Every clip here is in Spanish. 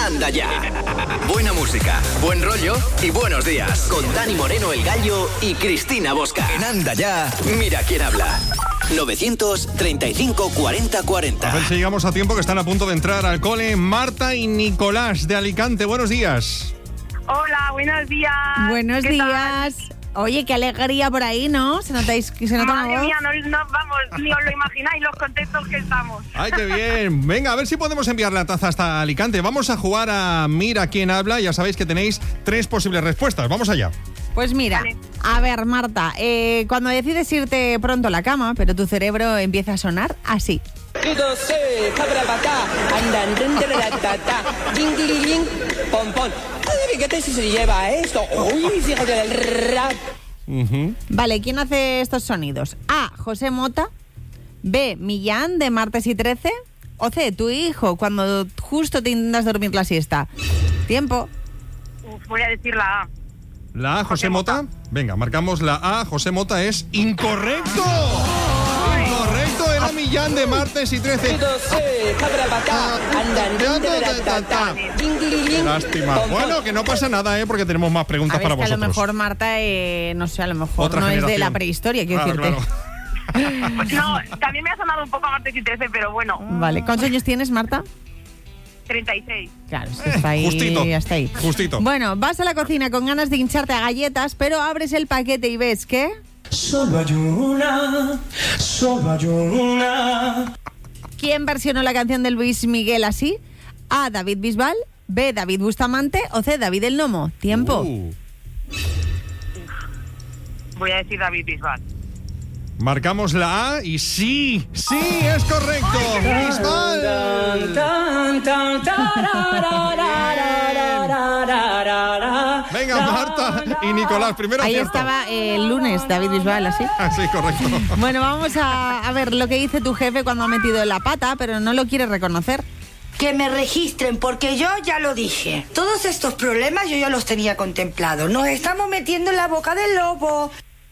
Anda Ya. Buena música, buen rollo y buenos días. Con Dani Moreno, El Gallo y Cristina Bosca. En Anda Ya, mira quién habla. 935 40 40. A ver si llegamos a tiempo, que están a punto de entrar al cole Marta y Nicolás de Alicante. Buenos días. Hola, buenos días. Buenos días. Oye, qué alegría por ahí, ¿no? ¿Se nota Madre mía, no, vamos, ni os lo imagináis los contentos que estamos. ¡Ay, qué bien! Venga, a ver si podemos enviar la taza hasta Alicante. Vamos a jugar a Mira quién habla. Ya sabéis que tenéis 3 posibles respuestas. Vamos allá. Pues mira, Vale. A ver, Marta, cuando decides irte pronto a la cama, pero tu cerebro empieza a sonar así. ¿Qué se lleva esto? Uy, fíjate del rap. Vale, ¿quién hace estos sonidos? A, José Mota. B, Millán de Martes y 13. O C, tu hijo, cuando justo te intentas dormir la siesta. Tiempo. Voy a decir la A. ¿La A, José Mota? Venga, marcamos la A. José Mota es incorrecto. Incorrecto, era Millán de Martes y 13. Lástima. Bueno, que no pasa nada, porque tenemos más preguntas para vosotros. A lo mejor, Marta, no sé, a lo mejor Otra no generación. Es de la prehistoria, quiero decirte. No, también me ha sonado un poco a Martes y 13, pero bueno. Vale, ¿cuántos años tienes, Marta? 36. Claro, está ahí, Justito, hasta ahí. justito. Bueno, vas a la cocina con ganas de hincharte a galletas, pero abres el paquete y ves que... Solo hay una. ¿Quién versionó la canción de Luis Miguel así? A, David Bisbal. B, David Bustamante. O C, David el Nomo. Tiempo. Voy a decir David Bisbal. Marcamos la A y sí, es correcto. Bisbal. Venga, Marta y Nicolás, primero Ahí acierto. estaba el lunes David Bisbal, así. Ah, sí, correcto. Bueno, vamos a ver lo que dice tu jefe cuando ha metido la pata, pero no lo quiere reconocer. Que me registren, porque yo ya lo dije. Todos estos problemas yo ya los tenía contemplados. Nos estamos metiendo en la boca del lobo.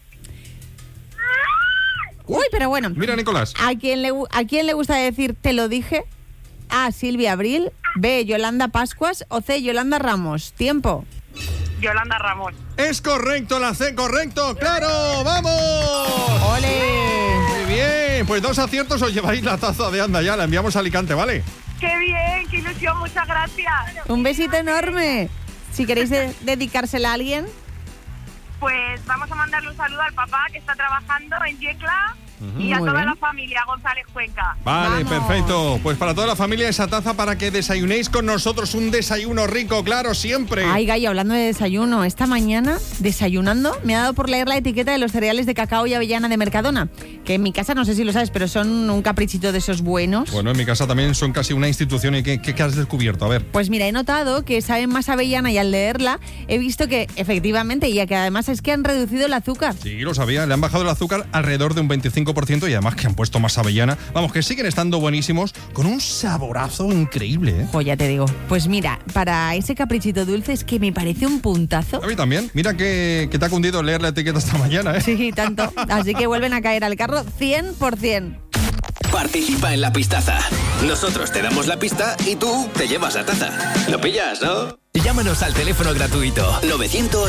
Uy, pero bueno. Mira, Nicolás. ¿A quién le gusta decir te lo dije? A, Silvia Abril. B, Yolanda Pascuas. O C, Yolanda Ramos. Tiempo. Yolanda Ramos. Es correcto, la C, correcto. ¡Claro! ¡Vamos! ¡Ole! Muy bien, pues 2 aciertos, os lleváis la taza de Anda Ya, la enviamos a Alicante, ¿vale? ¡Qué bien! ¡Qué ilusión! Muchas gracias. Un besito enorme. Si queréis dedicársela a alguien. Pues vamos a mandarle un saludo al papá que está trabajando en Yecla y a Muy toda bien. la familia González Cuenca. Vale, Vamos. perfecto. Pues para toda la familia esa taza para que desayunéis con nosotros, un desayuno rico, claro, siempre. Ay, Gallo, hablando de desayuno, esta mañana, desayunando, me ha dado por leer la etiqueta de los cereales de cacao y avellana de Mercadona, que en mi casa, no sé si lo sabes, pero son un caprichito de esos buenos. Bueno, en mi casa también son casi una institución. ¿Y qué has descubierto? A ver. Pues mira, he notado que saben más avellana y al leerla he visto que efectivamente, y que además es que han reducido el azúcar. Sí, lo sabía. Le han bajado el azúcar alrededor de un 25% y además que han puesto más avellana. Vamos, que siguen estando buenísimos con un saborazo increíble, ¿eh? Pues ya te digo. Pues mira, para ese caprichito dulce es que me parece un puntazo. A mí también. Mira que te ha cundido leer la etiqueta esta mañana, ¿eh? Sí, tanto. Así que vuelven a caer al carro 100%. Participa en la pistaza. Nosotros te damos la pista y tú te llevas la taza. ¿Lo pillas, no? Llámanos al teléfono gratuito 900